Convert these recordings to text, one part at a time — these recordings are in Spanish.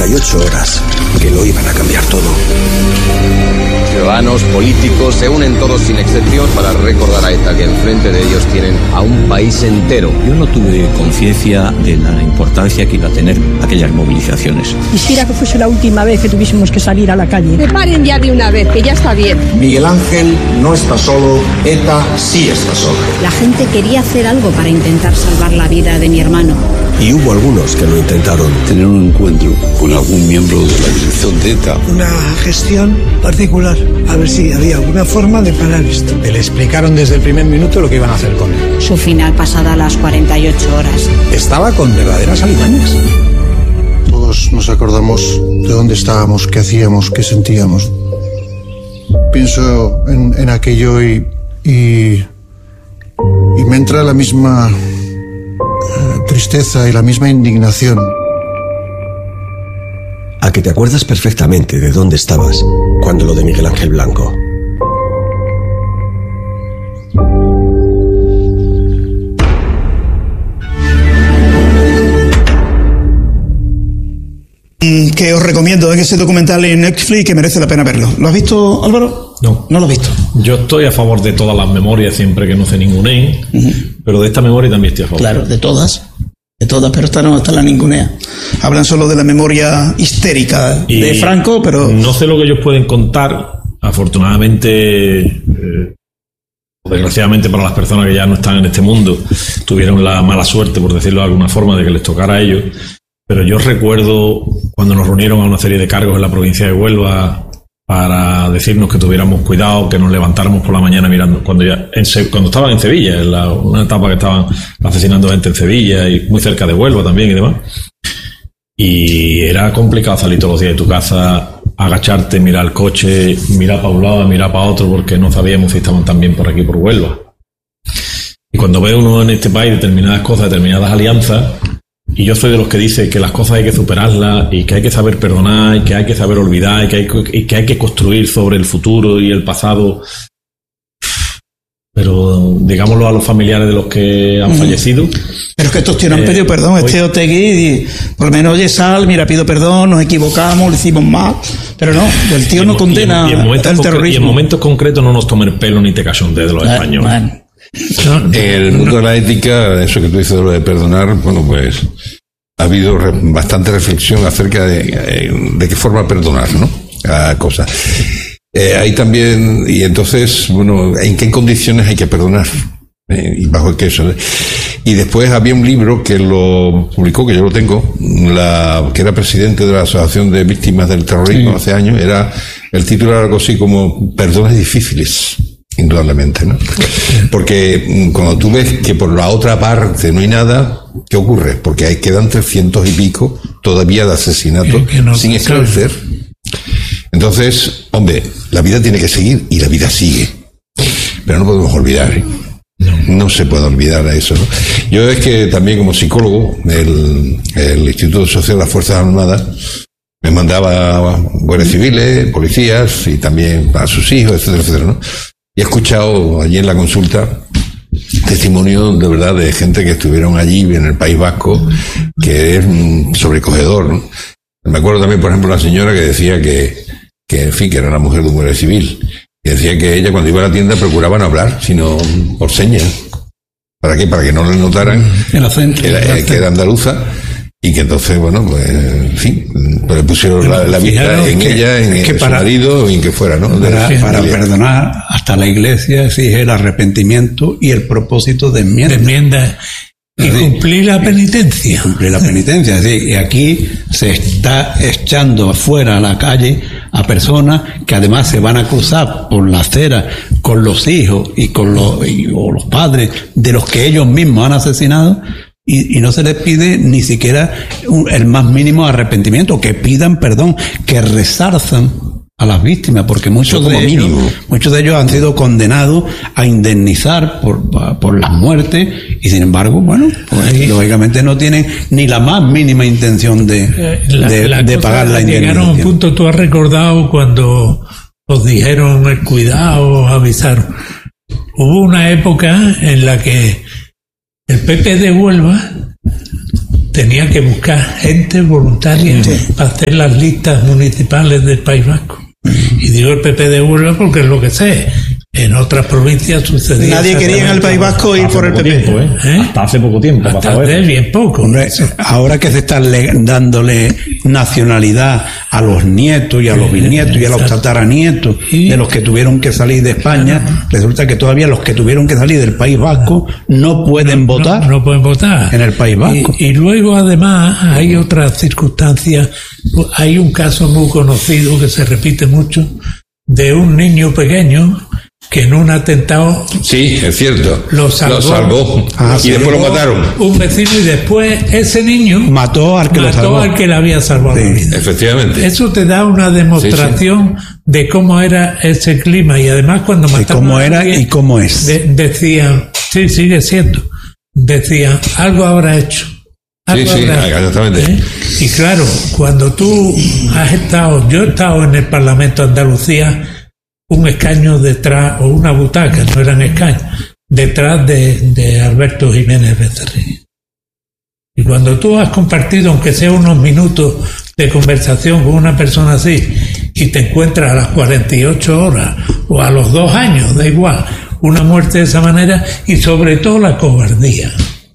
48 horas que lo iban a cambiar todo. Ciudadanos, políticos, se unen todos sin excepción para recordar a ETA que enfrente de ellos tienen a un país entero. Yo no tuve conciencia de la importancia que iba a tener aquellas movilizaciones. Quisiera que fuese la última vez que tuviésemos que salir a la calle. Que paren ya de una vez, que ya está bien. Miguel Ángel no está solo, ETA sí está sola. La gente quería hacer algo para intentar salvar la vida de mi hermano. Y hubo algunos que lo intentaron. Tener un encuentro con algún miembro de la dirección de ETA. Una gestión particular. A ver si había alguna forma de parar esto. Le explicaron desde el primer minuto lo que iban a hacer con él. Su final pasada las 48 horas. Estaba con verdaderas alimañas. Todos nos acordamos de dónde estábamos, qué hacíamos, qué sentíamos. Pienso en aquello y me entra la misma tristeza y la misma indignación. A que te acuerdas perfectamente de dónde estabas cuando lo de Miguel Ángel Blanco. Que os recomiendo, es ese documental en Netflix que merece la pena verlo. ¿Lo has visto, Álvaro? No. No lo has visto. Yo estoy a favor de todas las memorias siempre que no se ninguneen, pero de esta memoria también estoy a favor. Claro, de todas, pero esta no, esta la ningunea. Hablan solo de la memoria histérica de Franco, pero... No sé lo que ellos pueden contar, afortunadamente... desgraciadamente para las personas que ya no están en este mundo, tuvieron la mala suerte, por decirlo de alguna forma, de que les tocara a ellos. Pero yo recuerdo cuando nos reunieron a una serie de cargos en la provincia de Huelva para decirnos que tuviéramos cuidado, que nos levantáramos por la mañana mirando, cuando estaban en Sevilla, en una etapa que estaban asesinando gente en Sevilla y muy cerca de Huelva también y demás. Y era complicado salir todos los días de tu casa, agacharte, mirar el coche, mirar para un lado, mirar para otro, porque no sabíamos si estaban también por aquí, por Huelva. Y cuando ve uno en este país determinadas cosas, determinadas alianzas, y yo soy de los que dice que las cosas hay que superarlas y que hay que saber perdonar y que hay que saber olvidar y que hay que construir sobre el futuro y el pasado. Pero digámoslo a los familiares de los que han fallecido. Pero es que estos tíos no han pedido perdón. Este Otegui, por lo menos, oye, mira, pido perdón, nos equivocamos, lo hicimos mal. Pero no, el tío no condena el terrorismo. Y en momentos concretos no nos tomen el pelo ni te cachondeo de los españoles. Bueno. En el mundo de la ética, eso que tú dices de lo de perdonar, bueno, pues ha habido bastante reflexión acerca de qué forma perdonar, ¿no? A cosas. Hay también, y entonces, bueno, ¿en qué condiciones hay que perdonar? Y bajo qué eso. Y después había un libro que lo publicó, que yo lo tengo, que era presidente de la Asociación de Víctimas del Terrorismo hace años, el título era algo así como Perdones difíciles. Indudablemente, ¿no? Porque cuando tú ves que por la otra parte no hay nada, ¿qué ocurre? Porque ahí quedan 300 y pico todavía de asesinatos sin esclarecer. Entonces, hombre, la vida tiene que seguir y la vida sigue. Pero no podemos olvidar, No se puede olvidar a eso, ¿no? Yo es que también como psicólogo, el Instituto Social de las Fuerzas Armadas me mandaba a guardias civiles, policías y también a sus hijos, etcétera, etcétera, ¿no? Y he escuchado allí en la consulta testimonios de verdad de gente que estuvieron allí en el País Vasco, que es sobrecogedor, ¿no? Me acuerdo también, por ejemplo, una señora que decía que en fin, que era la mujer de un guardia civil, y decía que ella cuando iba a la tienda procuraba no hablar, sino por señas. ¿Para qué? Para que no le notaran el acento, que era andaluza. Y que entonces, bueno, pues, en fin, pues le pusieron la vista en ella, en su marido, y en que fuera, ¿no? Para perdonar, hasta la Iglesia exige el arrepentimiento y el propósito de enmienda. Y cumplir la penitencia. Cumplir la penitencia, sí. Y aquí se está echando afuera a la calle a personas que además se van a cruzar por la acera con los hijos y con los padres de los que ellos mismos han asesinado. Y no se les pide ni siquiera el más mínimo arrepentimiento, que pidan perdón, que resarzan a las víctimas, porque muchos de ellos han sido condenados a indemnizar por las muertes, y sin embargo, bueno, pues lógicamente no tienen ni la más mínima intención de pagar la indemnización. Llegaron a un punto, tú has recordado cuando os dijeron cuidado, avisaron. Hubo una época en la que el PP de Huelva tenía que buscar gente voluntaria para hacer las listas municipales del País Vasco. Y digo el PP de Huelva porque es lo que sé. En otras provincias sucedía. Nadie quería en el País Vasco ir por el PP. Tiempo, Hasta hace poco tiempo. Hasta hace bien poco. Hombre, ahora que se está dándole nacionalidad a los nietos y a los bisnietos y a los tataranietos de los que tuvieron que salir de España, resulta que todavía los que tuvieron que salir del País Vasco no pueden votar. No pueden votar en el País Vasco. Y luego además hay otras circunstancias. Hay un caso muy conocido que se repite mucho de un niño pequeño que en un atentado... Sí, es cierto. Lo salvó. Y después lo mataron. Un vecino, y después ese niño... Mató al que le había salvado la vida. Efectivamente. Eso te da una demostración de cómo era ese clima. Y además cuando mataron... ¿Cómo era y cómo es? Decían... Sí, sigue siendo. Decían, algo habrá hecho. Sí, exactamente. Y claro, cuando tú has estado... Yo he estado en el Parlamento de Andalucía... un escaño detrás, o una butaca, no eran escaños, detrás de Alberto Jiménez Becerril. Y cuando tú has compartido, aunque sea unos minutos de conversación con una persona así, y te encuentras a las 48 horas, o a los 2 años, da igual, una muerte de esa manera, y sobre todo la cobardía.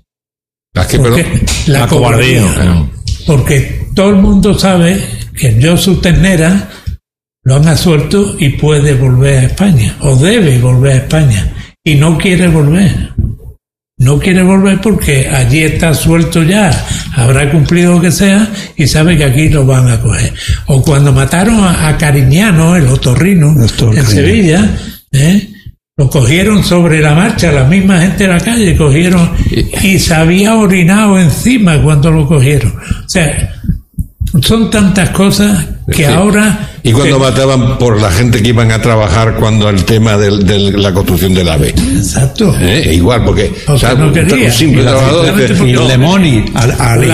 La cobardía. Porque todo el mundo sabe que Josu Ternera lo han absuelto y puede volver a España, o debe volver a España, y no quiere volver. No quiere volver porque allí está suelto ya, habrá cumplido lo que sea, y sabe que aquí lo van a coger. O cuando mataron a Cariñano, el otorrino, en Sevilla, lo cogieron sobre la marcha, la misma gente de la calle cogieron, y se había orinado encima cuando lo cogieron. O sea, son tantas cosas que ahora... Y cuando mataban por la gente que iban a trabajar cuando el tema de la construcción del AVE. Exacto. Igual, porque un simple trabajador... Y Lemoni, al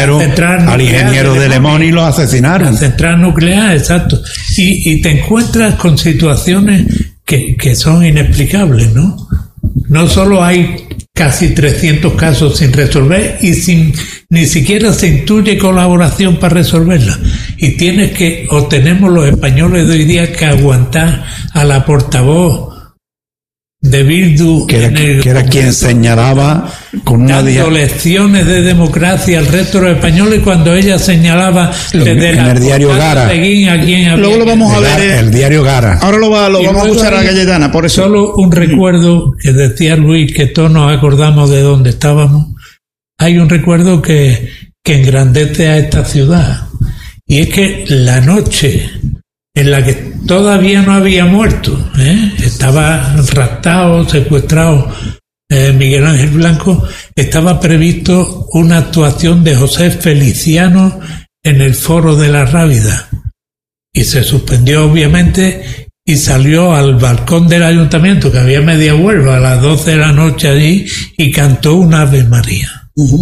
ingeniero de Lemoni lo asesinaron. La central nuclear, exacto. Y te encuentras con situaciones que son inexplicables, ¿no? No solo hay casi 300 casos sin resolver y ni siquiera se intuye colaboración para resolverla. Y tienes que, o tenemos los españoles de hoy día que aguantar a la portavoz de Bildu, que era quien señalaba con una dando lecciones de democracia al resto de los españoles cuando ella señalaba desde en el diario Gara. Luego lo vamos a ver. El diario Gara. Ahora lo vamos a escuchar a Cayetana, por eso. Solo un recuerdo que decía Luis, que todos nos acordamos de dónde estábamos. Hay un recuerdo que engrandece a esta ciudad, y es que la noche en la que todavía no había muerto, estaba raptado, secuestrado Miguel Ángel Blanco, estaba previsto una actuación de José Feliciano en el Foro de la Rábida, y se suspendió obviamente, y salió al balcón del ayuntamiento, que había media Huelva, a las 12 de la noche allí, y cantó un Ave María.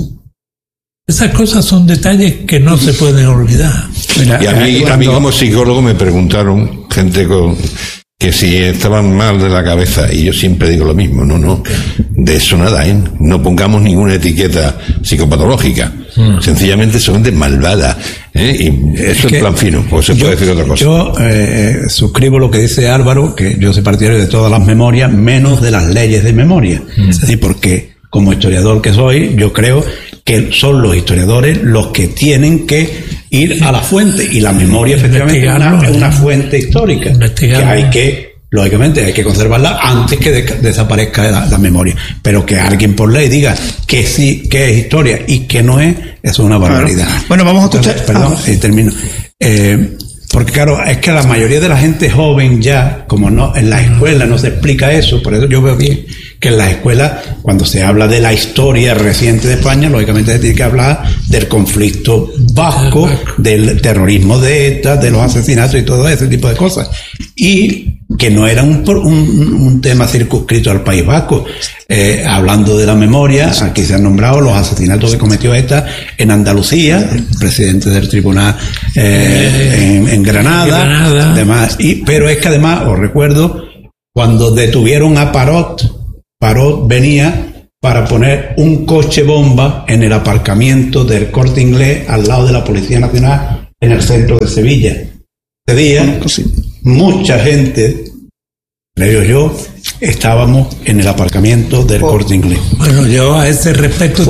Esas cosas son detalles que no se pueden olvidar. Y a mí como psicólogo me preguntaron gente que si estaban mal de la cabeza, y yo siempre digo lo mismo, no, de eso nada, no pongamos ninguna etiqueta psicopatológica, sencillamente son gente malvada, y eso es plan fino, pues se puede decir otra cosa. Yo suscribo lo que dice Álvaro, que yo soy partidario de todas las memorias, menos de las leyes de memoria, porque como historiador que soy, yo creo que son los historiadores los que tienen que ir a la fuente, y la memoria efectivamente es una fuente histórica que hay que, lógicamente, hay que conservarla antes que desaparezca la memoria, pero que alguien por ley diga que sí, que es historia y que no es, eso es una barbaridad. Bueno, vamos a escuchar. Entonces, termino. Porque claro, es que la mayoría de la gente joven ya, como no en la escuela no se explica eso, por eso yo veo bien que en las escuelas, cuando se habla de la historia reciente de España, lógicamente se tiene que hablar del conflicto vasco, del terrorismo de ETA, de los asesinatos y todo ese tipo de cosas. Y que no era un tema circunscrito al País Vasco. Hablando de la memoria, aquí se han nombrado los asesinatos que cometió ETA en Andalucía, el presidente del tribunal en Granada, demás. Pero es que además, os recuerdo, cuando detuvieron a Parot venía para poner un coche bomba en el aparcamiento del Corte Inglés al lado de la Policía Nacional en el centro de Sevilla. Ese día, mucha gente, creo yo, estábamos en el aparcamiento del Corte Inglés. Bueno, yo a ese respecto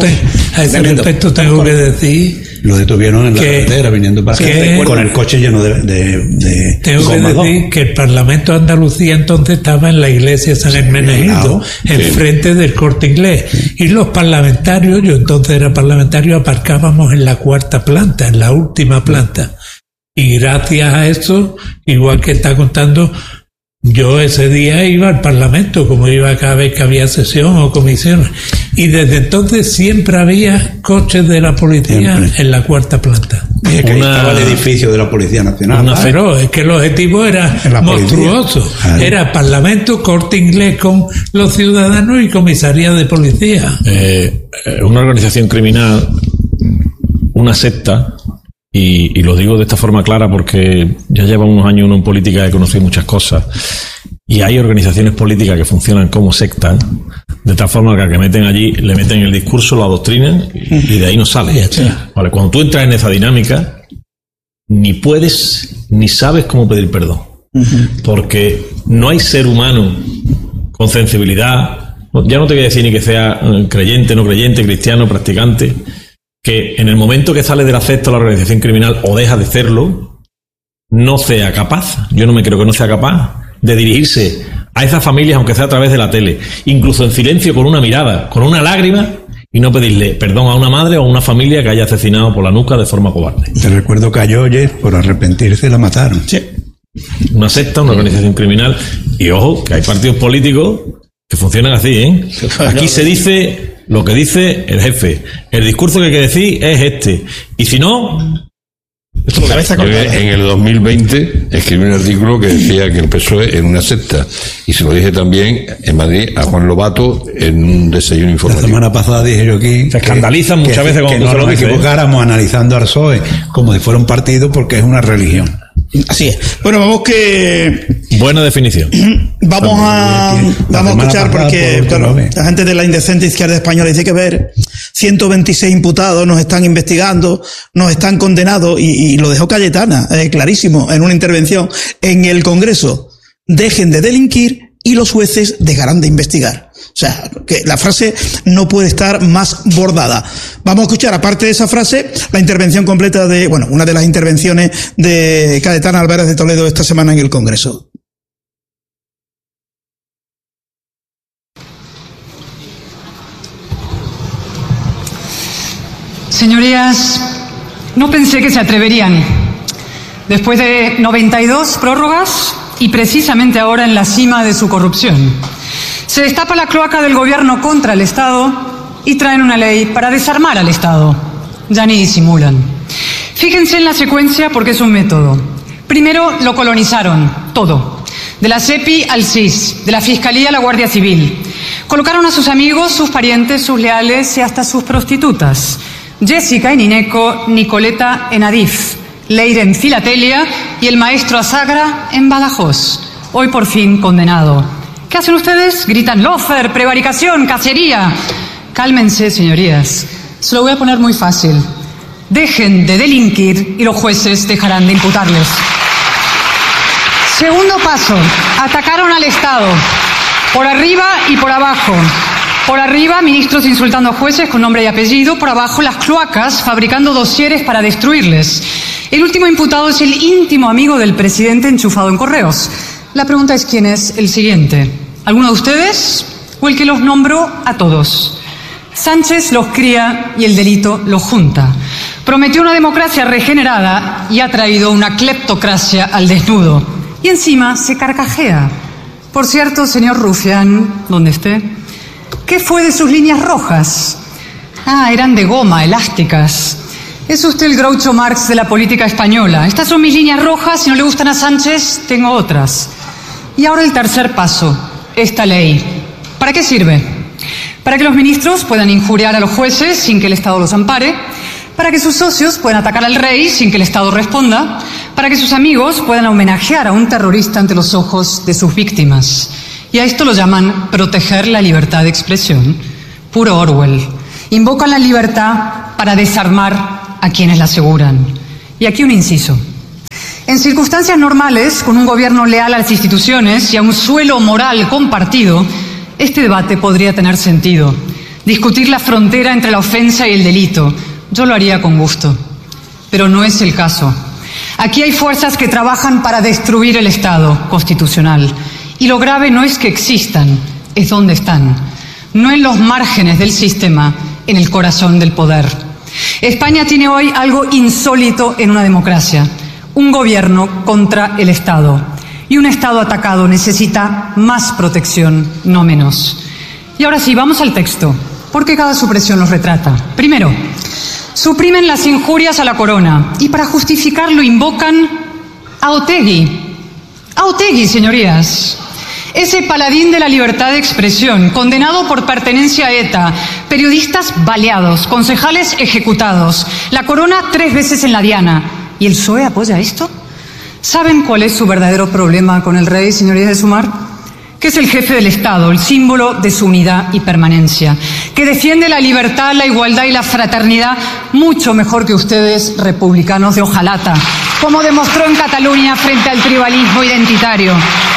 tengo que decir... Lo detuvieron en la carretera viniendo para acá con el coche lleno de tengo que decir que el Parlamento de Andalucía entonces estaba en la iglesia San Hermenegildo, enfrente del Corte Inglés, y los parlamentarios, yo entonces era parlamentario, aparcábamos en la cuarta planta, en la última planta, y gracias a eso, igual que está contando, yo ese día iba al Parlamento, como iba cada vez que había sesión o comisión, y desde entonces siempre había coches de la policía en la cuarta planta. Es que estaba el edificio de la Policía Nacional. Pero es que el objetivo era monstruoso. Claro. Era Parlamento, Corte Inglés con los ciudadanos y comisaría de policía. Una organización criminal, una secta, y lo digo de esta forma clara porque ya lleva unos años uno en política, he conocido muchas cosas, y hay organizaciones políticas que funcionan como sectas, de tal forma que al que meten allí le meten el discurso, lo adoctrinan y de ahí no sale. Vale, cuando tú entras en esa dinámica, ni puedes ni sabes cómo pedir perdón, porque no hay ser humano con sensibilidad, ya no te voy a decir ni que sea creyente, no creyente, cristiano, practicante, que en el momento que sale de la secta o la organización criminal o deja de serlo, no sea capaz, yo no me creo que no sea capaz de dirigirse a esas familias, aunque sea a través de la tele, incluso en silencio, con una mirada, con una lágrima, y no pedirle perdón a una madre o a una familia que haya asesinado por la nuca de forma cobarde. Te recuerdo que a Yoyes, por arrepentirse, la mataron. Sí. Una secta, una organización criminal, y ojo, que hay partidos políticos que funcionan así, ¿eh? Aquí se dice lo que dice el jefe. El discurso que hay que decir es este. Y si no... Esto en el 2020 escribí un artículo que decía que el PSOE era una secta, y se lo dije también en Madrid a Juan Lobato en un desayuno informativo. La semana pasada dije yo aquí se escandalizan muchas veces cuando no nos equivocáramos analizando al PSOE como si fuera un partido, porque es una religión. Así es. Bueno, vamos que... Buena definición. Vamos a escuchar, porque la gente de la indecente izquierda española dice que ver 126 imputados nos están investigando, nos están condenados, y lo dejó Cayetana, clarísimo, en una intervención en el Congreso. Dejen de delinquir y los jueces dejarán de investigar. O sea, que la frase no puede estar más bordada. Vamos a escuchar, aparte de esa frase, la intervención completa de, bueno, una de las intervenciones de Cayetana Álvarez de Toledo esta semana en el Congreso. Señorías, no pensé que se atreverían. Después de 92 prórrogas y precisamente ahora en la cima de su corrupción. Se destapa la cloaca del gobierno contra el Estado y traen una ley para desarmar al Estado. Ya ni disimulan. Fíjense en la secuencia porque es un método. Primero lo colonizaron, todo. De la SEPI al SIS, de la Fiscalía a la Guardia Civil. Colocaron a sus amigos, sus parientes, sus leales y hasta sus prostitutas. Jessica en Ineco, Nicoleta en Adif, Leire en Filatelia y el maestro Azagra en Badajoz. Hoy por fin condenado. ¿Qué hacen ustedes? Gritan lofer, prevaricación, cacería. Cálmense, señorías. Se lo voy a poner muy fácil. Dejen de delinquir y los jueces dejarán de imputarles. Segundo paso. Atacaron al Estado. Por arriba y por abajo. Por arriba, ministros insultando a jueces con nombre y apellido. Por abajo, las cloacas fabricando dosieres para destruirles. El último imputado es el íntimo amigo del presidente enchufado en correos. La pregunta es quién es el siguiente. ¿Alguno de ustedes o el que los nombró a todos? Sánchez los cría y el delito los junta. Prometió una democracia regenerada y ha traído una cleptocracia al desnudo. Y encima se carcajea. Por cierto, señor Rufián, ¿dónde esté? ¿Qué fue de sus líneas rojas? Eran de goma, elásticas. Es usted el Groucho Marx de la política española. Estas son mis líneas rojas, si no le gustan a Sánchez, tengo otras. Y ahora el tercer paso, esta ley. ¿Para qué sirve? Para que los ministros puedan injuriar a los jueces sin que el Estado los ampare, para que sus socios puedan atacar al rey sin que el Estado responda, para que sus amigos puedan homenajear a un terrorista ante los ojos de sus víctimas. Y a esto lo llaman proteger la libertad de expresión. Puro Orwell. Invocan la libertad para desarmar a quienes la aseguran. Y aquí un inciso. En circunstancias normales, con un gobierno leal a las instituciones y a un suelo moral compartido, este debate podría tener sentido. Discutir la frontera entre la ofensa y el delito. Yo lo haría con gusto. Pero no es el caso. Aquí hay fuerzas que trabajan para destruir el Estado constitucional. Y lo grave no es que existan, es dónde están. No en los márgenes del sistema, en el corazón del poder. España tiene hoy algo insólito en una democracia. Un gobierno contra el Estado. Y un Estado atacado necesita más protección, no menos. Y ahora sí, vamos al texto, porque cada supresión los retrata. Primero, suprimen las injurias a la corona y para justificarlo invocan a Otegi. A Otegi, señorías. Ese paladín de la libertad de expresión, condenado por pertenencia a ETA, periodistas baleados, concejales ejecutados, la corona 3 veces en la diana. ¿Y el PSOE apoya esto? ¿Saben cuál es su verdadero problema con el rey, señorías de Sumar? Que es el jefe del Estado, el símbolo de su unidad y permanencia, que defiende la libertad, la igualdad y la fraternidad mucho mejor que ustedes, republicanos de hojalata, como demostró en Cataluña frente al tribalismo identitario,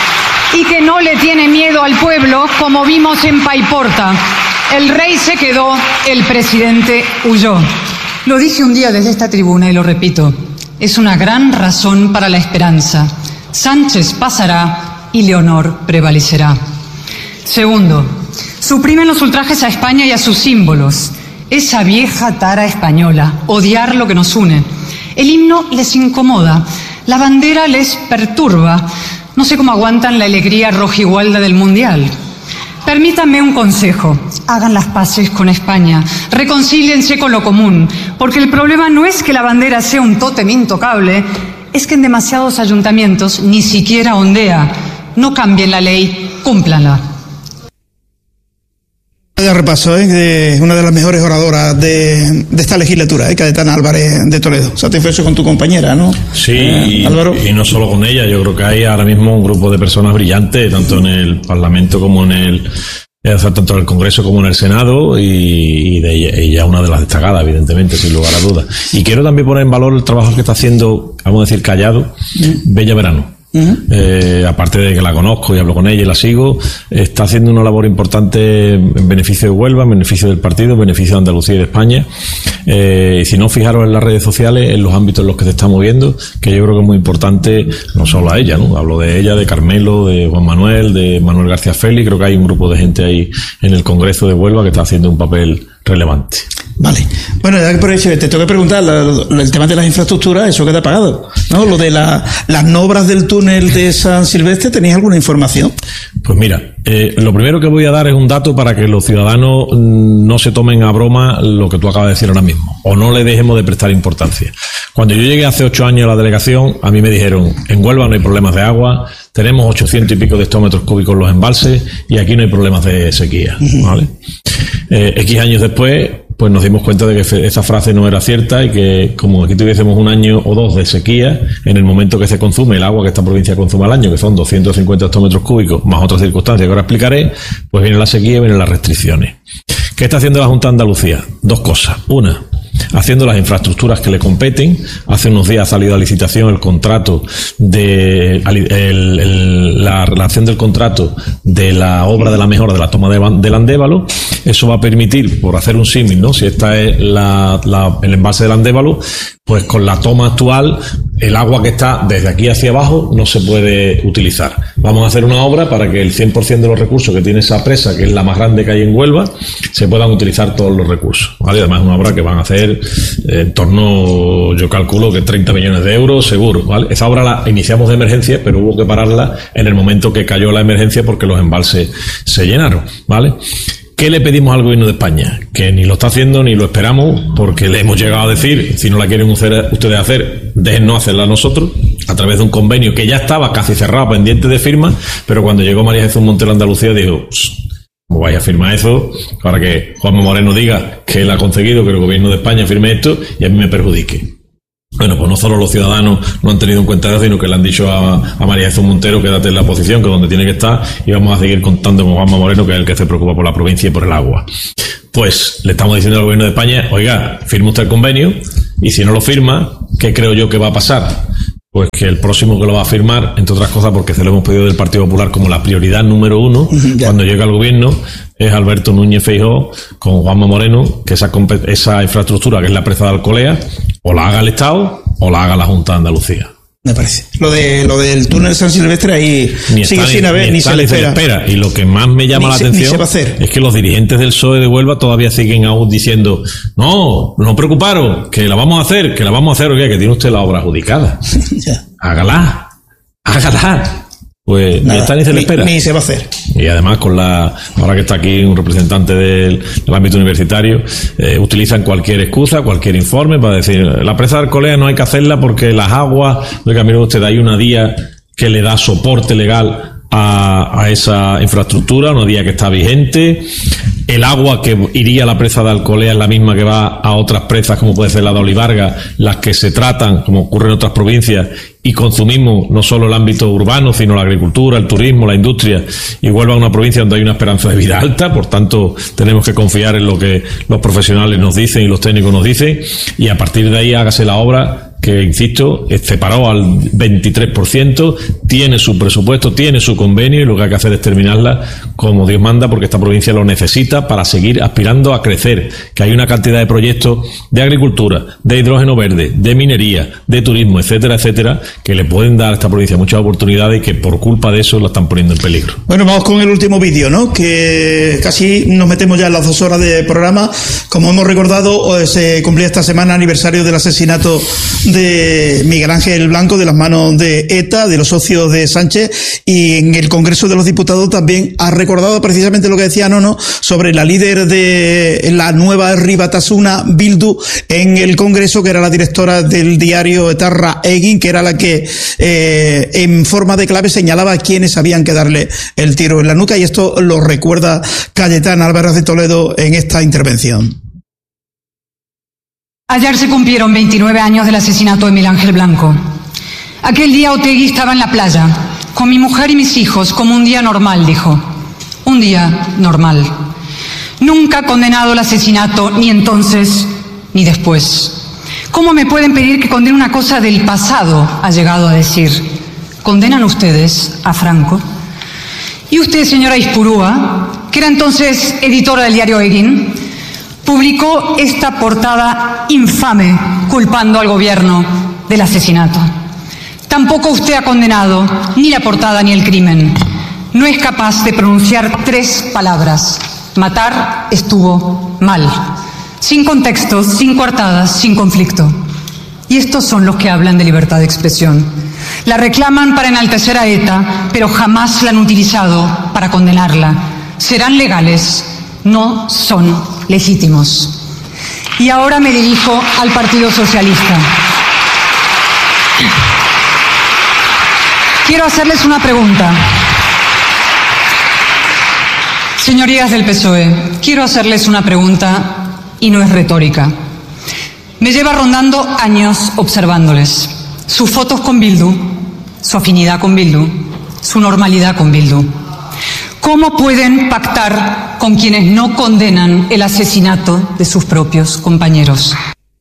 y que no le tiene miedo al pueblo, como vimos en Paiporta. El rey se quedó, el presidente huyó. Lo dije un día desde esta tribuna y lo repito, es una gran razón para la esperanza. Sánchez pasará y Leonor prevalecerá. Segundo, suprimen los ultrajes a España y a sus símbolos. Esa vieja tara española, odiar lo que nos une. El himno les incomoda, la bandera les perturba. No sé cómo aguantan la alegría rojigualda del Mundial. Permítanme un consejo, hagan las paces con España, reconcíliense con lo común, porque el problema no es que la bandera sea un tótem intocable, es que en demasiados ayuntamientos ni siquiera ondea. No cambien la ley, cúmplanla. De repaso, de una de las mejores oradoras de esta legislatura, Cayetana Álvarez de Toledo. Satisfecho con tu compañera, ¿no? Sí, Álvaro. Y no solo con ella, yo creo que hay ahora mismo un grupo de personas brillantes, tanto en el Parlamento como en el tanto en el Congreso como en el Senado, y ella es una de las destacadas, evidentemente, sin lugar a dudas. Y quiero también poner en valor el trabajo que está haciendo, vamos a decir callado, Bella Verano. Aparte de que la conozco y hablo con ella y la sigo, está haciendo una labor importante en beneficio de Huelva, en beneficio del partido, en beneficio de Andalucía y de España. Si no, fijaros en las redes sociales, en los ámbitos en los que se está moviendo, que yo creo que es muy importante, no solo a ella, ¿no? Hablo de ella, de Carmelo, de Juan Manuel, de Manuel García Félix. Creo que hay un grupo de gente ahí en el Congreso de Huelva que está haciendo un papel relevante. Vale. Bueno, ya que por eso te tengo que preguntar el tema de las infraestructuras, eso queda pagado, ¿no? Lo de las obras del túnel de San Silvestre, ¿tenéis alguna información? Pues mira, lo primero que voy a dar es un dato para que los ciudadanos no se tomen a broma lo que tú acabas de decir ahora mismo, o no le dejemos de prestar importancia. Cuando yo llegué hace 8 años a la delegación, a mí me dijeron, en Huelva no hay problemas de agua, tenemos 800 y pico de hectómetros cúbicos en los embalses, y aquí no hay problemas de sequía, ¿vale? X años después, pues nos dimos cuenta de que esa frase no era cierta, y que como aquí tuviésemos 1 año o 2 de sequía, en el momento que se consume el agua que esta provincia consume al año, que son 250 hectómetros cúbicos, más otras circunstancias que ahora explicaré, pues viene la sequía y vienen las restricciones. ¿Qué está haciendo la Junta de Andalucía? 2 cosas. Una, haciendo las infraestructuras que le competen. Hace unos días ha salido a licitación el contrato de la relación del contrato de la obra de la mejora de la toma del Andévalo. Eso va a permitir, por hacer un símil, ¿no? Si esta es el embalse del Andévalo, pues con la toma actual, el agua que está desde aquí hacia abajo no se puede utilizar. Vamos a hacer una obra para que el 100% de los recursos que tiene esa presa, que es la más grande que hay en Huelva, se puedan utilizar todos los recursos, ¿vale? Además es una obra que van a hacer en torno, yo calculo que 30 millones de euros seguro, ¿vale? Esa obra la iniciamos de emergencia, pero hubo que pararla en el momento que cayó la emergencia porque los embalses se llenaron, ¿vale? ¿Qué le pedimos al gobierno de España? Que ni lo está haciendo ni lo esperamos, porque le hemos llegado a decir, si no la quieren ustedes hacer, déjennos hacerla nosotros, a través de un convenio que ya estaba casi cerrado, pendiente de firma, pero cuando llegó María Jesús Montero a Andalucía dijo, ¿cómo vais a firmar eso? Para que Juanma Moreno diga que él ha conseguido que el gobierno de España firme esto y a mí me perjudique. Bueno, pues no solo los ciudadanos no han tenido en cuenta eso, sino que le han dicho a María Jesús Montero, quédate en la posición, que es donde tiene que estar, y vamos a seguir contando con Juanma Moreno, que es el que se preocupa por la provincia y por el agua. pues le estamos diciendo al gobierno de España, oiga, firme usted el convenio, y si no lo firma, ¿qué creo yo que va a pasar? Pues que el próximo que lo va a firmar, entre otras cosas porque se lo hemos pedido del Partido Popular como la prioridad número 1 cuando llega al gobierno, es Alberto Núñez Feijóo con Juanma Moreno, que esa infraestructura que es la presa de Alcolea o la haga el Estado o la haga la Junta de Andalucía. Me parece. Lo del túnel San Silvestre ahí sigue sin haber, ni se le espera. Y lo que más me llama la atención es que los dirigentes del PSOE de Huelva todavía siguen aún diciendo, no preocuparos, que la vamos a hacer, oiga, que tiene usted la obra adjudicada. Hágala. Pues ni está ni se le espera. Ni se va a hacer. Y además ahora que está aquí un representante del ámbito universitario, utilizan cualquier excusa, cualquier informe para decir, la presa de Alcolea no hay que hacerla porque las aguas, oiga, mire usted, hay una DIA que le da soporte legal a esa infraestructura, una DIA que está vigente. El agua que iría a la presa de Alcolea es la misma que va a otras presas, como puede ser la de Olivarga, las que se tratan, como ocurre en otras provincias, y consumimos no solo el ámbito urbano, sino la agricultura, el turismo, la industria, y Huelva a una provincia donde hay una esperanza de vida alta. Por tanto, tenemos que confiar en lo que los profesionales nos dicen y los técnicos nos dicen, y a partir de ahí hágase la obra que, insisto, separó al 23%, tiene su presupuesto, tiene su convenio, y lo que hay que hacer es terminarla como Dios manda, porque esta provincia lo necesita para seguir aspirando a crecer, que hay una cantidad de proyectos de agricultura, de hidrógeno verde, de minería, de turismo, etcétera, etcétera, que le pueden dar a esta provincia muchas oportunidades y que por culpa de eso la están poniendo en peligro. Bueno, vamos con el último vídeo, ¿no? Que casi nos metemos ya en las 2 horas de programa. Como hemos recordado, se cumplía esta semana aniversario del asesinato de Miguel Ángel Blanco de las manos de ETA, de los socios de Sánchez, y en el Congreso de los Diputados también ha recordado precisamente lo que decía Nono sobre la líder de la nueva Herri Batasuna, Bildu, en el Congreso, que era la directora del diario Etarra Egin, que era la que en forma de clave señalaba a quienes habían que darle el tiro en la nuca, y esto lo recuerda Cayetana Álvarez de Toledo en esta intervención. Ayer se cumplieron 29 años del asesinato de Miguel Ángel Blanco. Aquel día Otegi estaba en la playa, con mi mujer y mis hijos, como un día normal, dijo. Un día normal. Nunca ha condenado el asesinato, ni entonces, ni después. ¿Cómo me pueden pedir que condene una cosa del pasado?, ha llegado a decir. ¿Condenan ustedes a Franco? Y usted, señora Ispurúa, que era entonces editora del diario Egin, publicó esta portada infame culpando al gobierno del asesinato. Tampoco usted ha condenado ni la portada ni el crimen. No es capaz de pronunciar 3 palabras. Matar estuvo mal. Sin contexto, sin coartadas, sin conflicto. Y estos son los que hablan de libertad de expresión. La reclaman para enaltecer a ETA, pero jamás la han utilizado para condenarla. Serán legales, no son legítimos. Y ahora me dirijo al Partido Socialista. Quiero hacerles una pregunta. Señorías del PSOE, quiero hacerles una pregunta y no es retórica. Me lleva rondando años observándoles. Sus fotos con Bildu, su afinidad con Bildu, su normalidad con Bildu. ¿Cómo pueden pactar con quienes no condenan el asesinato de sus propios compañeros?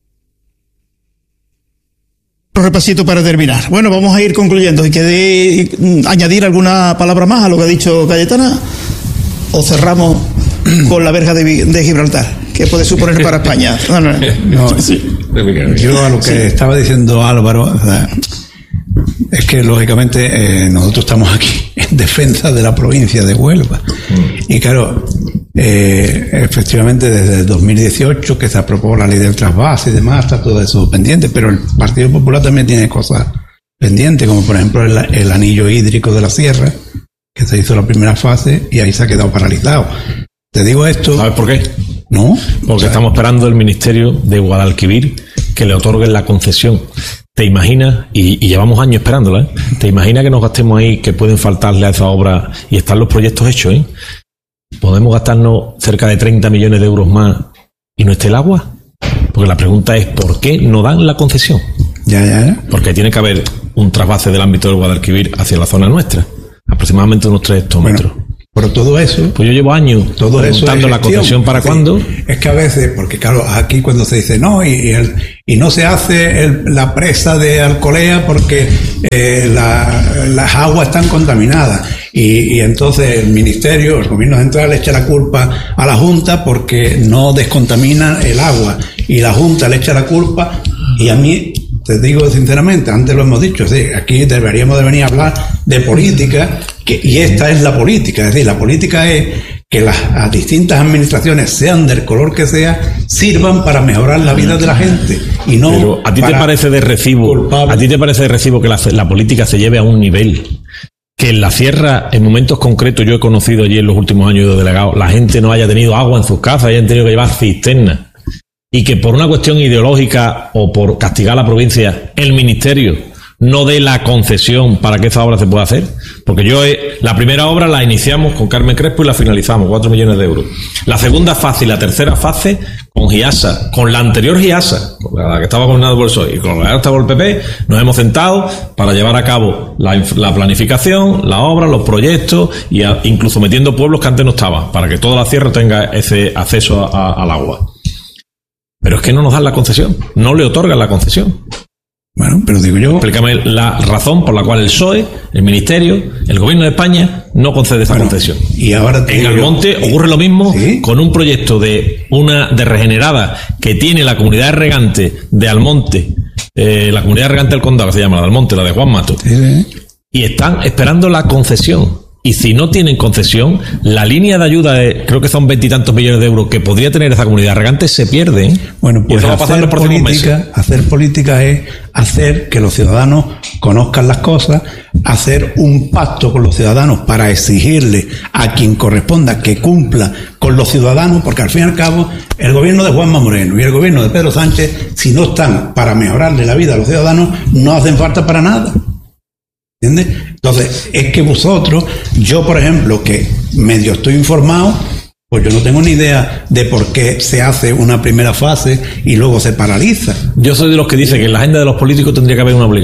Un repasito para terminar. Bueno, vamos a ir concluyendo. ¿Y quede añadir alguna palabra más a lo que ha dicho Cayetana? ¿O cerramos con la verja de Gibraltar? ¿Qué puede suponer para España? No, sí. Yo a lo que estaba diciendo Álvaro, o sea, es que lógicamente nosotros estamos aquí en defensa de la provincia de Huelva. Y claro, efectivamente desde el 2018 que se aprobó la ley del trasvase y demás, está todo eso pendiente, pero el Partido Popular también tiene cosas pendientes, como por ejemplo el anillo hídrico de la sierra, que se hizo la primera fase y ahí se ha quedado paralizado. Te digo esto... ¿Sabes por qué? ¿No? Porque estamos esperando el Ministerio de Guadalquivir que le otorguen la concesión. ¿Te imaginas? Y llevamos años esperándola, ¿eh? ¿Te imaginas que nos gastemos ahí, que pueden faltarle a esa obra y están los proyectos hechos, ¿eh? ¿Podemos gastarnos cerca de 30 millones de euros más y no esté el agua? Porque la pregunta es, ¿por qué no dan la concesión? Ya. Porque tiene que haber un trasvase del ámbito del Guadalquivir hacia la zona nuestra, aproximadamente unos 3 hectómetros. Bueno, Pero todo eso... Pues yo llevo años preguntando la concesión para cuándo. Es que a veces, porque claro, aquí cuando se dice no, y no se hace la presa de Alcolea porque las aguas están contaminadas. Y entonces el Ministerio, el Gobierno Central echa la culpa a la Junta porque no descontamina el agua. Y la Junta le echa la culpa, y a mí... Te digo sinceramente, antes lo hemos dicho, sí, aquí deberíamos de venir a hablar de política, y esta es la política, es decir, la política es que las distintas administraciones, sean del color que sea, sirvan para mejorar la vida de la gente y no. Pero ¿a ti te parece de recibo? ¿A ti te parece de recibo que la política se lleve a un nivel que en la sierra, en momentos concretos, yo he conocido allí en los últimos años de delegado, la gente no haya tenido agua en sus casas, hayan tenido que llevar cisternas? Y que por una cuestión ideológica o por castigar a la provincia, el Ministerio no dé la concesión para que esa obra se pueda hacer. Porque la primera obra la iniciamos con Carmen Crespo y la finalizamos, 4 millones de euros. La segunda fase y la tercera fase con GIASA, con la anterior GIASA, la que estaba gobernada por el PSOE y con la que estaba por el PP, nos hemos sentado para llevar a cabo la planificación, la obra, los proyectos, y incluso metiendo pueblos que antes no estaban, para que toda la sierra tenga ese acceso al agua. Pero es que no nos dan la concesión, no le otorgan la concesión. Bueno, pero digo yo... Explícame la razón por la cual el PSOE, el Ministerio, el Gobierno de España no concede esa concesión. Y ahora en Almonte ocurre lo mismo, ¿sí? Con un proyecto de regenerada que tiene la comunidad de regantes de Almonte, la comunidad de regantes del condado, que se llama la de Almonte, la de Juan Mato, sí. Y están esperando la concesión. Y si no tienen concesión, la línea de ayuda de, creo que son 20 y tantos millones de euros que podría tener esa comunidad regante, se pierde. Bueno, pues hacer política es hacer que los ciudadanos conozcan las cosas, hacer un pacto con los ciudadanos para exigirle a quien corresponda que cumpla con los ciudadanos, porque al fin y al cabo el gobierno de Juanma Moreno y el gobierno de Pedro Sánchez, si no están para mejorarle la vida a los ciudadanos, no hacen falta para nada. ¿Entiendes? Entonces, es que vosotros, yo por ejemplo, que medio estoy informado, pues yo no tengo ni idea de por qué se hace una primera fase y luego se paraliza. Yo soy de los que dice que en la agenda de los políticos tendría que haber una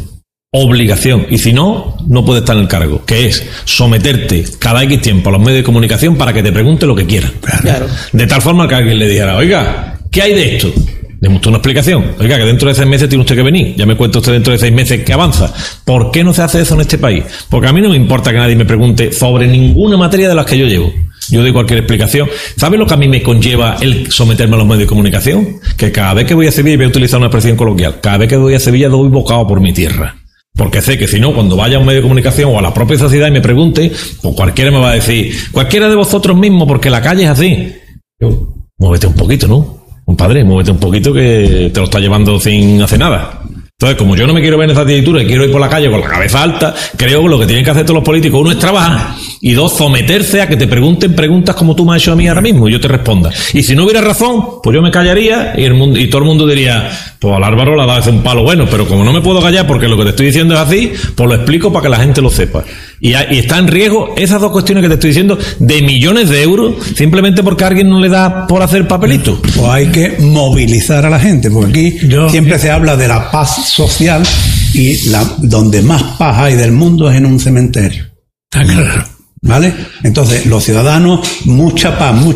obligación, y si no, no puede estar en el cargo, que es someterte cada X tiempo a los medios de comunicación para que te pregunte lo que quieran. Claro. De tal forma que alguien le dijera, oiga, ¿qué hay de esto? Deme usted una explicación. Oiga, que dentro de 6 meses tiene usted que venir. Ya me cuenta usted dentro de 6 meses que avanza. ¿Por qué no se hace eso en este país? Porque a mí no me importa que nadie me pregunte sobre ninguna materia de las que yo llevo. Yo doy cualquier explicación. ¿Sabe lo que a mí me conlleva el someterme a los medios de comunicación? Que cada vez que voy a Sevilla, y voy a utilizar una expresión coloquial, cada vez que voy a Sevilla doy bocado por mi tierra. Porque sé que si no, cuando vaya a un medio de comunicación o a la propia sociedad y me pregunte, pues cualquiera me va a decir, cualquiera de vosotros mismos, porque la calle es así. Yo, muévete un poquito, ¿no? Compadre, muévete un poquito que te lo está llevando sin hacer nada. Entonces, como yo no me quiero ver en esa actitud y quiero ir por la calle con la cabeza alta, creo que lo que tienen que hacer todos los políticos, uno es trabajar, y dos, someterse a que te pregunten preguntas como tú me has hecho a mí ahora mismo y yo te responda. Y si no hubiera razón, pues yo me callaría y todo el mundo diría, pues al Álvaro le ha dado un palo bueno, pero como no me puedo callar porque lo que te estoy diciendo es así, pues lo explico para que la gente lo sepa. Y está en riesgo esas dos cuestiones que te estoy diciendo de millones de euros simplemente porque a alguien no le da por hacer papelito. Pues hay que movilizar a la gente, porque aquí siempre se habla de la paz social y donde más paz hay del mundo es en un cementerio. Está claro. ¿Vale? Entonces, los ciudadanos, mucha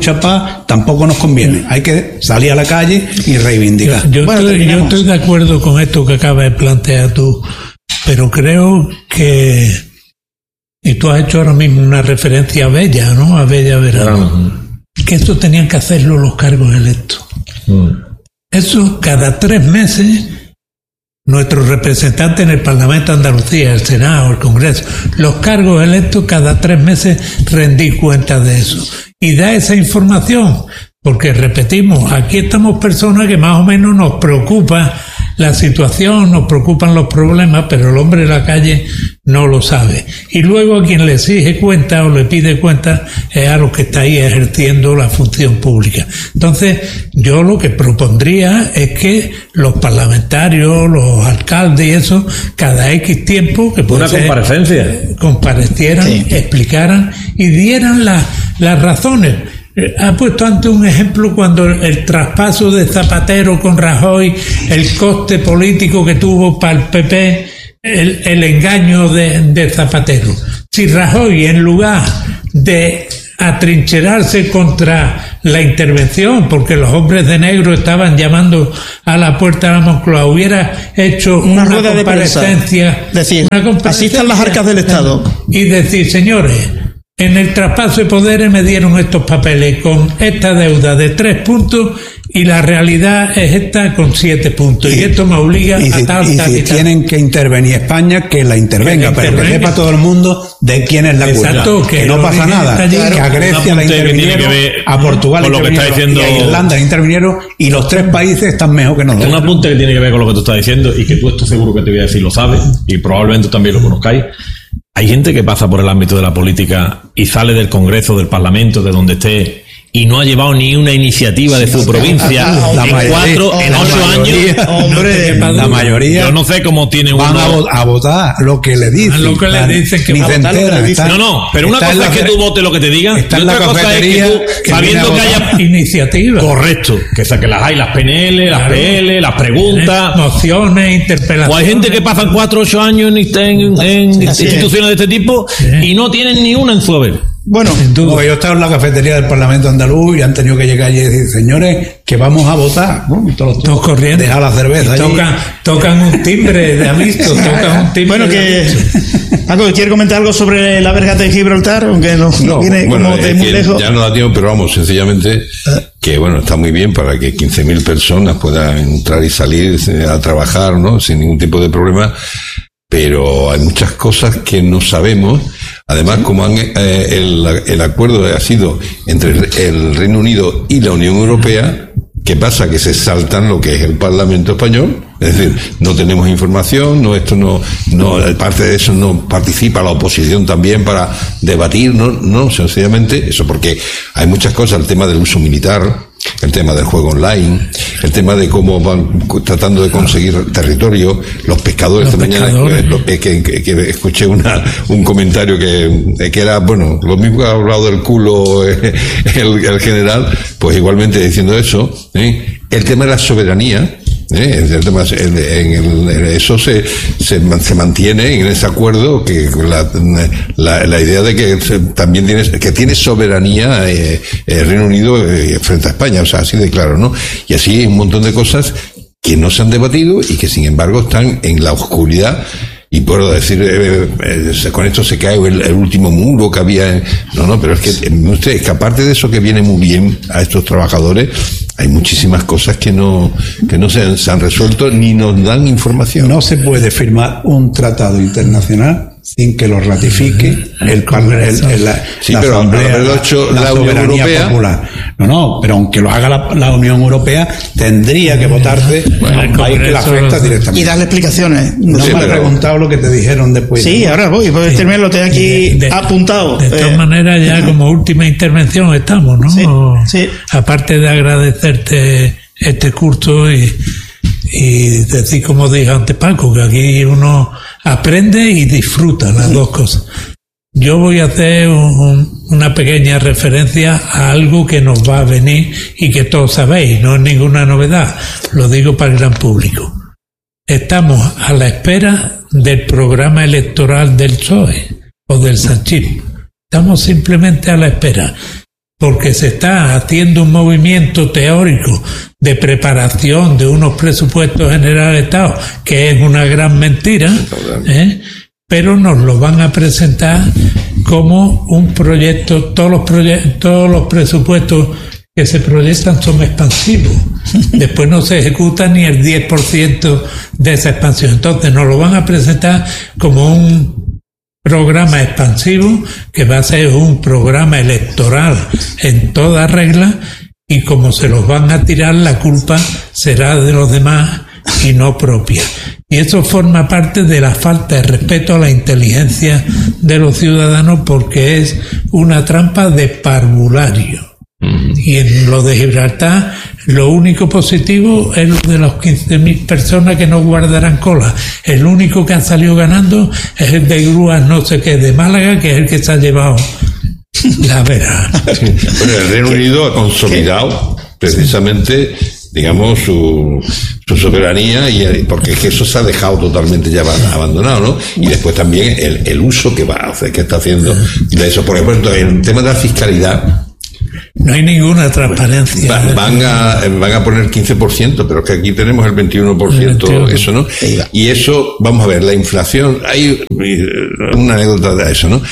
paz tampoco nos conviene. Hay que salir a la calle y reivindicar. Yo estoy de acuerdo con esto que acabas de plantear tú, pero creo que, y tú has hecho ahora mismo una referencia a Bella, ¿no? A Bella Verano. Que esto tenían que hacerlo los cargos electos. Eso cada 3 meses. Nuestros representantes en el Parlamento de Andalucía, el Senado, el Congreso, los cargos electos cada 3 meses rendir cuenta de eso. Y da esa información, porque repetimos, aquí estamos personas que más o menos nos preocupa la situación, nos preocupan los problemas, pero el hombre de la calle no lo sabe. Y luego a quien le exige cuenta o le pide cuenta es a los que está ahí ejerciendo la función pública. Entonces, yo lo que propondría es que los parlamentarios, los alcaldes y eso, cada X tiempo, que puede ser, comparecieran, sí, explicaran y dieran las razones. Ha puesto antes un ejemplo cuando el traspaso de Zapatero con Rajoy, el coste político que tuvo para el PP, el engaño de Zapatero. Si Rajoy, en lugar de atrincherarse contra la intervención, porque los hombres de negro estaban llamando a la puerta de la Moncloa, hubiera hecho una rueda de comparecencia, decir, así están las arcas del Estado, y decir, señores, en el traspaso de poderes me dieron estos papeles con esta deuda de 3 puntos y la realidad es esta con 7 puntos y esto me obliga a tal. Y si tienen que intervenir España, que la intervenga, pero que sepa todo el mundo de quién es la culpa. Exacto, que no pasa nada, que a Grecia la intervinieron, a Portugal la intervinieron, y a Irlanda la intervinieron, y los 3 países están mejor que nosotros. Un apunte que tiene que ver con lo que tú estás diciendo y que tú estoy seguro que te voy a decir lo sabes y probablemente también lo conozcáis. Hay gente que pasa por el ámbito de la política y sale del Congreso, del Parlamento, de donde esté, y no ha llevado ni una iniciativa de su provincia en 8 años. Hombre, la mayoría. Yo no sé cómo tiene van a votar lo que le dicen. Lo que le dicen que ni va se a votar entera. No, pero una cosa es que tú votes lo que te digan. Está en la cafetería, sabiendo que haya iniciativas. Correcto, que las hay, las PNL, las PL, las preguntas, mociones, interpelaciones. O hay gente que pasan 4 o 8 años en instituciones de este tipo y no tienen ni una en su haber. Bueno, yo estaba en la cafetería del Parlamento andaluz y han tenido que llegar allí y decir, señores, que vamos a votar. Todos corriendo. Deja la cerveza. Tocan un timbre de aviso. Bueno, que Paco, ¿quiere comentar algo sobre la verja de Gibraltar? Aunque no viene como de muy lejos. Ya no la tengo, pero vamos, sencillamente que bueno, está muy bien para que 15.000 personas puedan entrar y salir a trabajar, ¿no? Sin ningún tipo de problema. Pero hay muchas cosas que no sabemos. Además, como el acuerdo ha sido entre el Reino Unido y la Unión Europea, ¿qué pasa? Que se saltan lo que es el Parlamento español. Es decir, no tenemos información, parte de eso no participa la oposición también para debatir, no, sencillamente eso, porque hay muchas cosas, el tema del uso militar, el tema del juego online, el tema de cómo van tratando de conseguir territorio, los pescadores. Esta mañana que escuché un comentario que era, bueno, lo mismo que ha hablado del culo el general, pues igualmente diciendo eso, el tema de la soberanía. Eso se mantiene en ese acuerdo, que la idea de que también tiene soberanía el Reino Unido frente a España, o sea, así de claro, ¿no? Y así hay un montón de cosas que no se han debatido y que sin embargo están en la oscuridad. Y puedo decir, con esto se cae el último muro que había. No, pero es que aparte de eso que viene muy bien a estos trabajadores, hay muchísimas cosas que no se han resuelto ni nos dan información. No se puede firmar un tratado internacional sin que lo ratifique la Asamblea, la soberanía popular. No, pero aunque lo haga la Unión Europea, tendría que votarse un país que la afecta directamente. Y darle explicaciones. No me has preguntado lo que te dijeron después. Sí, ahora voy, pues terminar, lo tengo aquí apuntado. De todas maneras, ya como última intervención estamos, ¿no? Sí. Aparte de agradecerte este curso y decir, como dije antes Paco, que aquí uno aprende y disfruta las dos cosas. Yo voy a hacer una pequeña referencia a algo que nos va a venir y que todos sabéis, no es ninguna novedad, lo digo para el gran público. Estamos a la espera del programa electoral del PSOE o del sanchismo. Estamos simplemente a la espera, porque se está haciendo un movimiento teórico de preparación de unos presupuestos generales de Estado, que es una gran mentira, pero nos lo van a presentar como un proyecto. Todos los presupuestos que se proyectan son expansivos. Después no se ejecuta ni el 10% de esa expansión. Entonces nos lo van a presentar como un programa expansivo, que va a ser un programa electoral en toda regla, y como se los van a tirar, la culpa será de los demás y no propia. Y eso forma parte de la falta de respeto a la inteligencia de los ciudadanos, porque es una trampa de parvulario. Y en lo de Gibraltar, lo único positivo es lo de los 15.000 personas que no guardarán cola. El único que ha salido ganando es el de grúas no sé qué de Málaga, que es el que se ha llevado la vera. Bueno, el Reino Unido ha consolidado precisamente digamos, su soberanía, porque es que eso se ha dejado totalmente ya abandonado, ¿no? Y después también el uso que está haciendo de eso. Por ejemplo, en el tema de la fiscalidad, no hay ninguna transparencia. Van a poner 15%, pero es que aquí tenemos el 21%, eso, ¿no? Y eso, vamos a ver, la inflación, hay una anécdota de eso, ¿no?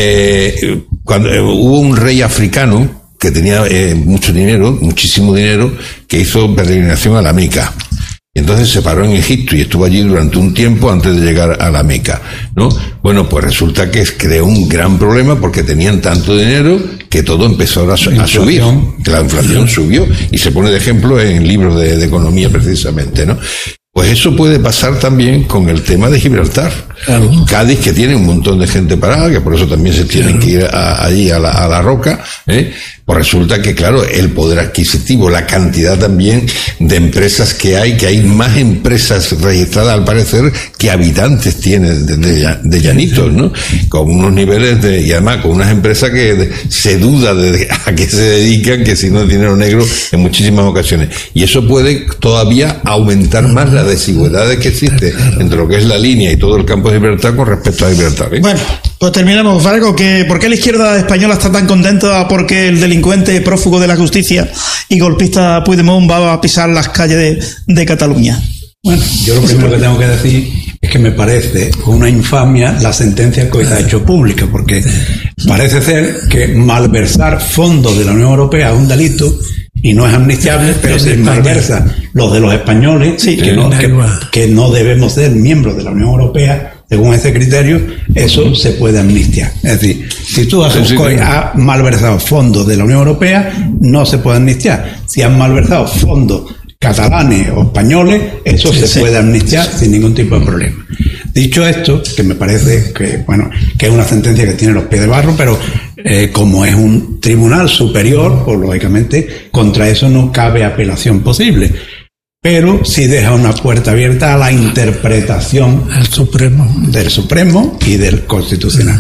Cuando hubo un rey africano que tenía mucho dinero, muchísimo dinero, que hizo peregrinación a la Meca. Y entonces se paró en Egipto y estuvo allí durante un tiempo antes de llegar a la Meca, ¿no? Bueno, pues resulta que creó un gran problema porque tenían tanto dinero que todo empezó a subir. Que la inflación subió y se pone de ejemplo en libros de economía precisamente, ¿no? Pues eso puede pasar también con el tema de Gibraltar. Claro. Cádiz, que tiene un montón de gente parada, que por eso también se tienen que ir allí a la roca, pues resulta que, claro, el poder adquisitivo, la cantidad también de empresas que hay más empresas registradas al parecer que habitantes tiene de llanitos, ¿no? Con unos niveles y además con unas empresas que se duda de a qué se dedican, que si no es dinero negro en muchísimas ocasiones. Y eso puede todavía aumentar más la desigualdad que existe entre lo que es la línea y todo el campo de Gibraltar con respecto a Gibraltar, ¿eh? Bueno, pues terminamos, Fargo. ¿Por qué la izquierda española está tan contenta porque el delincuente prófugo de la justicia y golpista Puigdemont va a pisar las calles de Cataluña? Bueno, yo lo primero que tengo que decir es que me parece una infamia la sentencia que hoy se ha hecho pública, porque parece ser que malversar fondos de la Unión Europea es un delito y no es amnistiable, pero si malversa los de los españoles, que no debemos ser miembros de la Unión Europea, según ese criterio, eso se puede amnistiar. Es decir, si tú has malversado fondos de la Unión Europea, no se puede amnistiar. Si has malversado fondos catalanes o españoles, eso se puede amnistiar sin ningún tipo de problema. Dicho esto, que me parece que es una sentencia que tiene los pies de barro, pero como es un tribunal superior, pues lógicamente contra eso no cabe apelación posible. Pero sí deja una puerta abierta a la interpretación del Supremo y del Constitucional.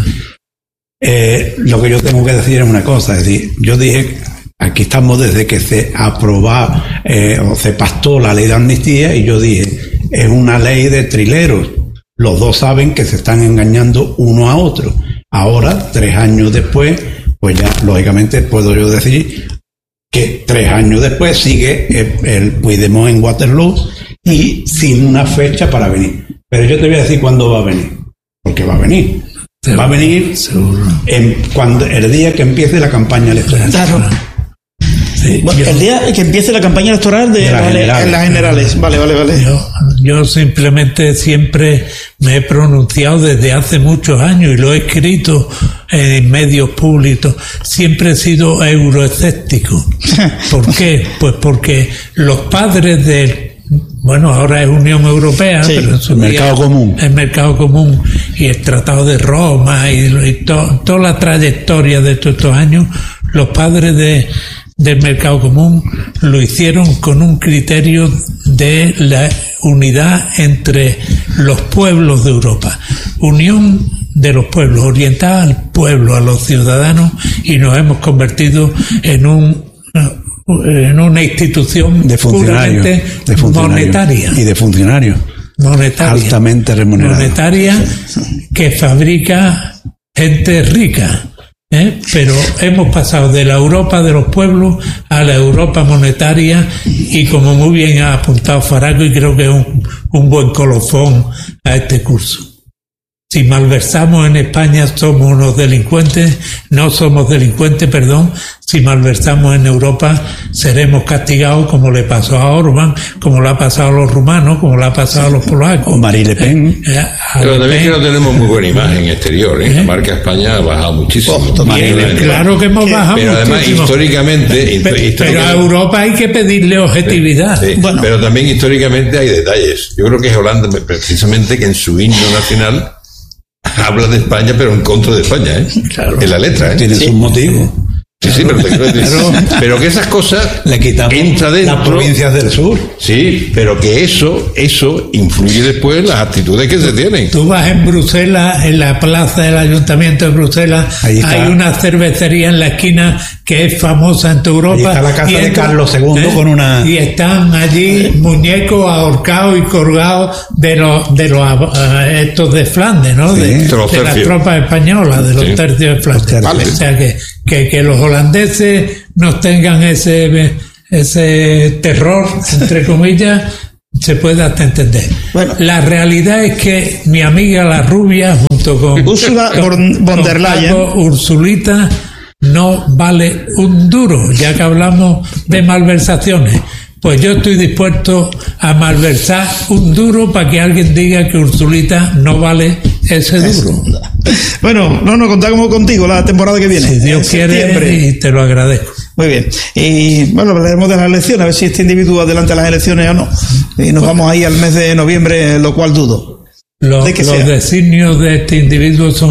Lo que yo tengo que decir es una cosa, es decir, yo dije, aquí estamos desde que se aprobó o se pactó la ley de amnistía, y yo dije, es una ley de trileros. Los dos saben que se están engañando uno a otro. Ahora, 3 años después, pues ya lógicamente puedo yo decir que 3 años después sigue el Puigdemont en Waterloo y sin una fecha para venir. Pero yo te voy a decir cuándo va a venir, porque va a venir. Va a venir el día que empiece la campaña electoral. Claro. Sí, el día que empiece la campaña electoral en las generales. Vale. Yo simplemente siempre me he pronunciado desde hace muchos años y lo he escrito en medios públicos. Siempre he sido euroescéptico. ¿Por qué? Pues porque los padres ahora es Unión Europea, pero en su el mercado común y el Tratado de Roma y toda la trayectoria de todos estos años, los padres del mercado común lo hicieron con un criterio de la unidad entre los pueblos de Europa, unión de los pueblos, orientada al pueblo, a los ciudadanos, y nos hemos convertido en una institución puramente monetaria y de funcionarios altamente remunerados, monetaria, que fabrica gente rica. Pero hemos pasado de la Europa de los pueblos a la Europa monetaria, y como muy bien ha apuntado Farago, y creo que es un buen colofón a este curso. Si malversamos en España somos unos delincuentes, no somos delincuentes, perdón. Si malversamos en Europa seremos castigados, como le pasó a Orbán, como le ha pasado a los rumanos, como le ha pasado a los polacos. O Marine Le Pen. Pero también que no tenemos muy buena imagen exterior, La marca España ha bajado muchísimo. Claro que hemos bajado pero además, muchísimo. históricamente... Pero a Europa hay que pedirle objetividad. Sí. Pero también históricamente hay detalles. Yo creo que es Holanda, precisamente, que en su himno nacional habla de España, pero en contra de España, Claro. En la letra, Tiene sus motivos. Sí, pero te quiero decir, pero que esas cosas le quitamos entra dentro las provincias del sur. Sí, pero que eso influye después en las actitudes que se tienen. Tú vas en Bruselas, en la plaza del Ayuntamiento de Bruselas, hay una cervecería en la esquina que es famosa en toda Europa. Ahí está la casa de Carlos II con una... Y están allí muñecos ahorcados y colgados de los estos de Flandes, ¿no? Sí, de las tropas españolas, de los tercios de Flandes. Vale. O sea que los holandeses no tengan ese terror, entre comillas, se puede hasta entender. Bueno, la realidad es que mi amiga la rubia, junto con Ursula von der Leyen, Ursulita, no vale un duro, ya que hablamos de malversaciones. Pues yo estoy dispuesto a malversar un duro para que alguien diga que Ursulita no vale ese duro. Bueno, no contamos contigo la temporada que viene. Si Dios quiere, y te lo agradezco. Muy bien. Y bueno, hablaremos de las elecciones, a ver si este individuo adelanta las elecciones o no. Y nos vamos ahí al mes de noviembre, lo cual dudo. Los designios de este individuo son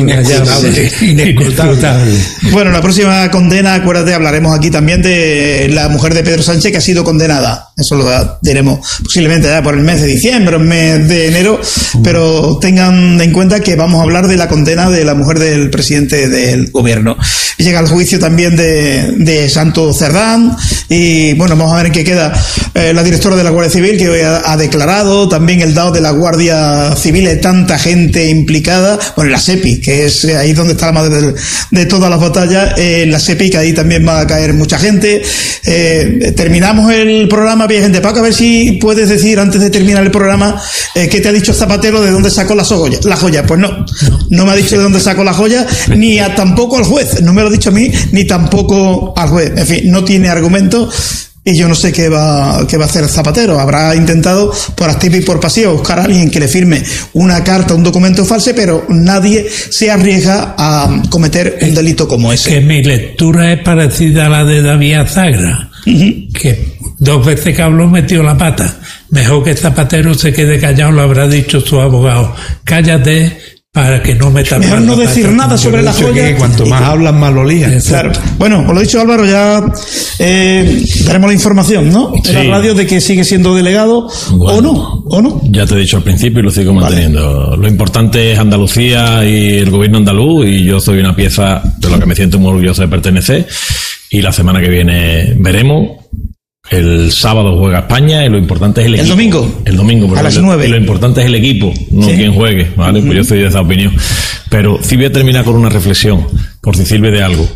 inescrutables. Bueno, la próxima condena, acuérdate, hablaremos aquí también de la mujer de Pedro Sánchez que ha sido condenada. Eso lo diremos posiblemente ya por el mes de diciembre o el mes de enero, pero tengan en cuenta que vamos a hablar de la condena de la mujer del presidente del gobierno. Llega el juicio también de Santos Cerdán y bueno, vamos a ver en qué queda la directora de la Guardia Civil, que hoy ha declarado, también el DAO de la Guardia Civil, de tanta gente implicada, bueno, la SEPI, que es ahí donde está la madre de todas las batallas, la SEPI, que ahí también va a caer mucha gente. Terminamos el programa, había gente. Paco, a ver si puedes decir antes de terminar el programa qué te ha dicho Zapatero, de dónde sacó la joya. Pues no me ha dicho de dónde sacó la joya, ni tampoco al juez, no me lo ha dicho a mí, ni tampoco al juez. En fin, no tiene argumento. Y yo no sé qué va a hacer Zapatero. Habrá intentado por activa y por pasiva buscar a alguien que le firme una carta, un documento falso, pero nadie se arriesga a cometer un delito como ese. Que mi lectura es parecida a la de David Azagra, que 2 veces que habló metió la pata. Mejor que Zapatero se quede callado, lo habrá dicho su abogado. Cállate, para que no metan mejor no decir nada sobre la joya. Que cuanto más hablan, más lo lían. Claro. Bueno, os lo he dicho, Álvaro, ya daremos la información, ¿no? En la radio de que sigue siendo delegado, bueno, o no. Ya te he dicho al principio y lo sigo manteniendo. Lo importante es Andalucía y el gobierno andaluz, y yo soy una pieza de lo que me siento muy orgulloso de pertenecer, y la semana que viene veremos. El sábado juega España y lo importante es el equipo. El domingo a las 9. Lo importante es el equipo, no quien juegue, ¿vale? Pues yo soy de esa opinión. Pero sí voy a terminar con una reflexión, por si sirve de algo.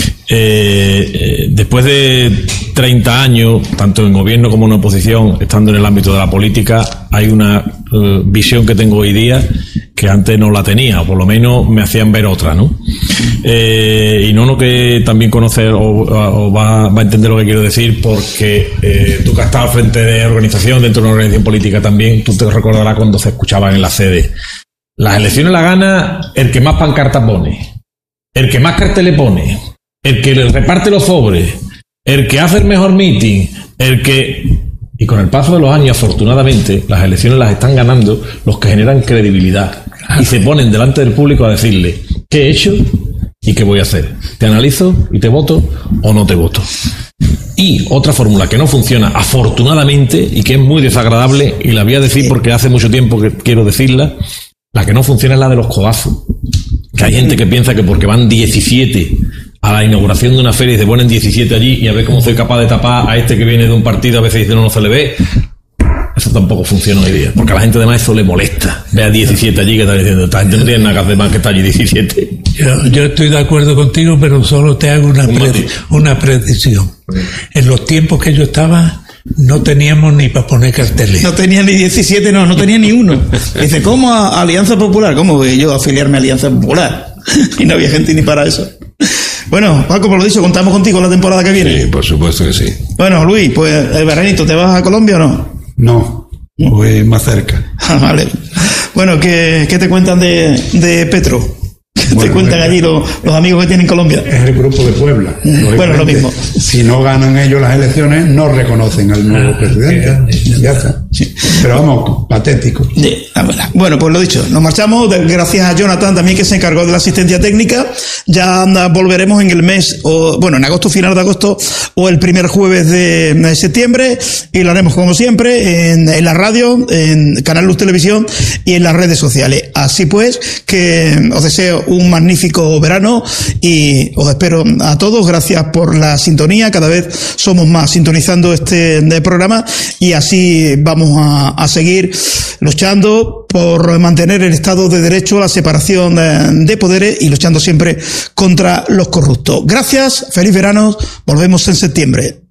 Después de 30 años, tanto en gobierno como en oposición, estando en el ámbito de la política, hay una visión que tengo hoy día que antes no la tenía, o por lo menos me hacían ver otra, ¿no? Y no que también conocer o va a entender lo que quiero decir, porque tú que has estado al frente de organización, dentro de una organización política también, tú te recordarás cuando se escuchaban en la sede: las elecciones la gana el que más pancartas pone, el que más carteles pone, el que le reparte los sobres, el que hace el mejor meeting, el que... Y con el paso de los años, afortunadamente, las elecciones las están ganando los que generan credibilidad y se ponen delante del público a decirle qué he hecho y qué voy a hacer. Te analizo y te voto o no te voto. Y otra fórmula que no funciona, afortunadamente, y que es muy desagradable, y la voy a decir porque hace mucho tiempo que quiero decirla, la que no funciona es la de los codazos. Que hay gente que piensa que porque van 17 a la inauguración de una feria y se ponen 17 allí, y a ver cómo soy capaz de tapar a este que viene de un partido, a veces dice no se le ve. Eso tampoco funciona hoy día, porque a la gente además eso le molesta. Ve a 17 allí que está diciendo, esta gente no tiene nada que hacer más que estar allí 17. Yo estoy de acuerdo contigo, pero solo te hago una precisión. En los tiempos que yo estaba, no teníamos ni para poner carteles. No tenía ni 17, no tenía ni uno. Dice, ¿cómo a Alianza Popular? ¿Cómo voy yo a afiliarme a Alianza Popular? Y no había gente ni para eso. Bueno, Paco, por lo dicho, contamos contigo la temporada que viene. Sí, por supuesto que sí. Bueno, Luis, pues el veranito, ¿te vas a Colombia o no? No, voy más cerca. Vale. Bueno, ¿qué te cuentan de Petro? ¿Qué te cuentan allí los amigos que tienen Colombia? Es el grupo de Puebla. Bueno, lo mismo. Si no ganan ellos las elecciones, no reconocen al nuevo presidente. Ya está. Sí. Pero vamos, patético. Bueno, pues lo dicho, nos marchamos. Gracias a Jonathan también, que se encargó de la asistencia técnica. Ya volveremos en el mes, en agosto, final de agosto, o el primer jueves de septiembre, y lo haremos como siempre en la radio, en Canal Luz Televisión y en las redes sociales. Así pues, que os deseo un magnífico verano y os espero a todos. Gracias por la sintonía. Cada vez somos más sintonizando este programa, y así vamos a seguir luchando por mantener el Estado de Derecho, la separación de poderes, y luchando siempre contra los corruptos. Gracias, feliz verano, volvemos en septiembre.